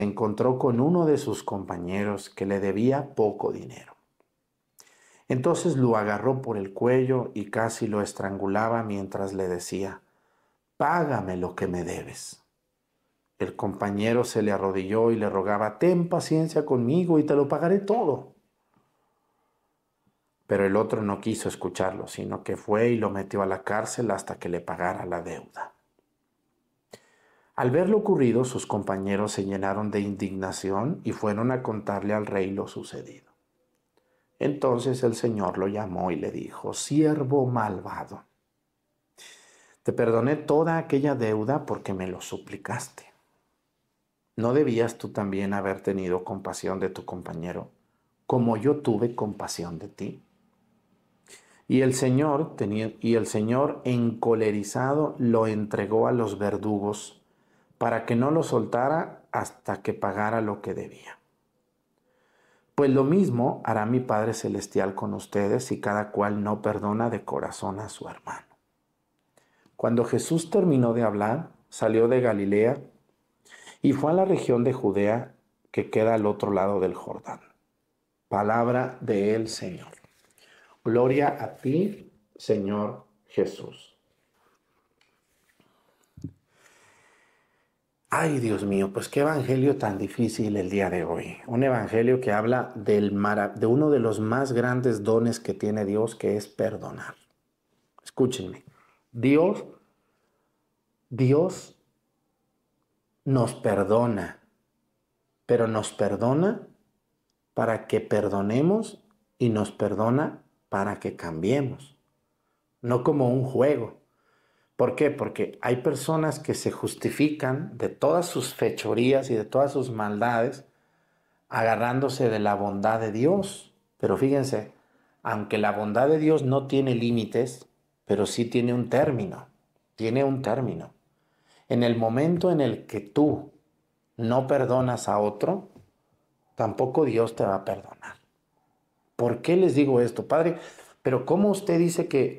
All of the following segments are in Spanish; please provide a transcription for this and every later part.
encontró con uno de sus compañeros que le debía poco dinero. Entonces lo agarró por el cuello y casi lo estrangulaba mientras le decía: «Págame lo que me debes». El compañero se le arrodilló y le rogaba: «Ten paciencia conmigo y te lo pagaré todo». Pero el otro no quiso escucharlo, sino que fue y lo metió a la cárcel hasta que le pagara la deuda. Al ver lo ocurrido, sus compañeros se llenaron de indignación y fueron a contarle al rey lo sucedido. Entonces el Señor lo llamó y le dijo: «Siervo malvado, te perdoné toda aquella deuda porque me lo suplicaste. ¿No debías tú también haber tenido compasión de tu compañero, como yo tuve compasión de ti?» Y el Señor, encolerizado, lo entregó a los verdugos para que no lo soltara hasta que pagara lo que debía. Pues lo mismo hará mi Padre Celestial con ustedes si cada cual no perdona de corazón a su hermano. Cuando Jesús terminó de hablar, salió de Galilea y fue a la región de Judea que queda al otro lado del Jordán. Palabra del Señor. Gloria a ti, Señor Jesús. Ay, Dios mío, pues qué evangelio tan difícil el día de hoy. Un evangelio que habla de uno de los más grandes dones que tiene Dios, que es perdonar. Escúchenme. Dios nos perdona, pero nos perdona para que perdonemos y nos perdona para que cambiemos, no como un juego. ¿Por qué? Porque hay personas que se justifican de todas sus fechorías y de todas sus maldades agarrándose de la bondad de Dios. Pero fíjense, aunque la bondad de Dios no tiene límites, pero sí tiene un término. Tiene un término. En el momento en el que tú no perdonas a otro, tampoco Dios te va a perdonar. ¿Por qué les digo esto, Padre? Pero ¿cómo usted dice que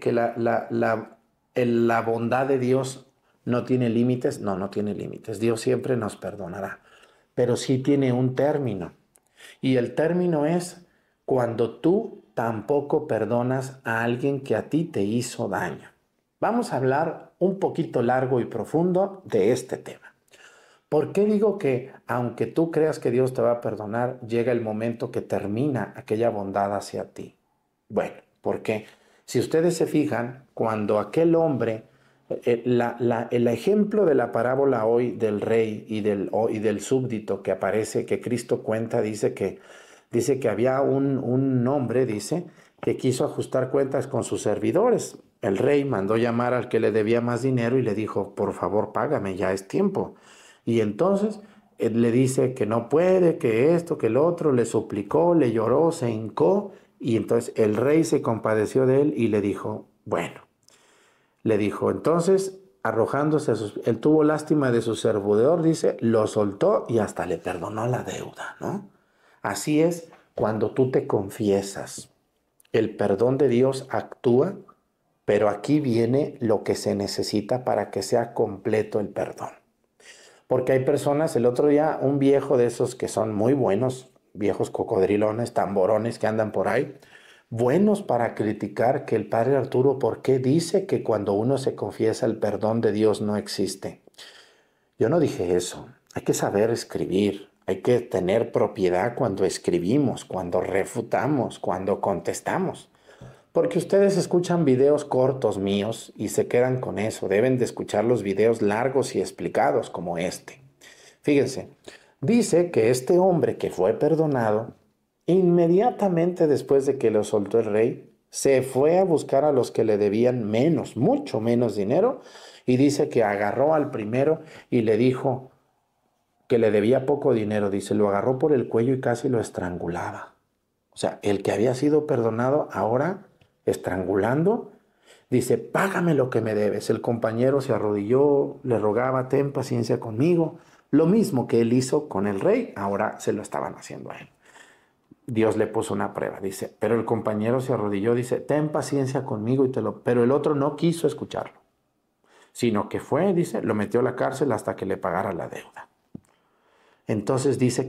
la bondad de Dios no tiene límites? No, no tiene límites. Dios siempre nos perdonará, pero sí tiene un término. Y el término es cuando tú tampoco perdonas a alguien que a ti te hizo daño. Vamos a hablar un poquito largo y profundo de este tema. ¿Por qué digo que aunque tú creas que Dios te va a perdonar, llega el momento que termina aquella bondad hacia ti? Bueno, porque si ustedes se fijan, cuando aquel hombre, el ejemplo de la parábola hoy del rey y del súbdito que aparece, que Cristo cuenta, dice que había un hombre, dice, que quiso ajustar cuentas con sus servidores. El rey mandó llamar al que le debía más dinero y le dijo: «Por favor, págame, ya es tiempo». Y entonces él le dice que no puede, que esto, que el otro, le suplicó, le lloró, se hincó, y entonces el rey se compadeció de él y le dijo, entonces, arrojándose él tuvo lástima de su servidor, dice, lo soltó y hasta le perdonó la deuda, ¿no? Así es cuando tú te confiesas. El perdón de Dios actúa, pero aquí viene lo que se necesita para que sea completo el perdón. Porque hay personas, el otro día un viejo de esos que son muy buenos, viejos cocodrilones, tamborones que andan por ahí, buenos para criticar que el padre Arturo, ¿por qué dice que cuando uno se confiesa el perdón de Dios no existe? Yo no dije eso. Hay que saber escribir, hay que tener propiedad cuando escribimos, cuando refutamos, cuando contestamos. Porque ustedes escuchan videos cortos míos y se quedan con eso. Deben de escuchar los videos largos y explicados como este. Fíjense, dice que este hombre que fue perdonado, inmediatamente después de que lo soltó el rey, se fue a buscar a los que le debían menos, mucho menos dinero, y dice que agarró al primero y le dijo que le debía poco dinero. Dice, lo agarró por el cuello y casi lo estrangulaba. O sea, el que había sido perdonado ahora estrangulando, dice, págame lo que me debes. El compañero se arrodilló, le rogaba, ten paciencia conmigo. Lo mismo que él hizo con el rey, ahora se lo estaban haciendo a él. Dios le puso una prueba, dice, pero el compañero se arrodilló, dice, ten paciencia conmigo, pero el otro no quiso escucharlo, sino que fue, dice, lo metió a la cárcel hasta que le pagara la deuda. Entonces dice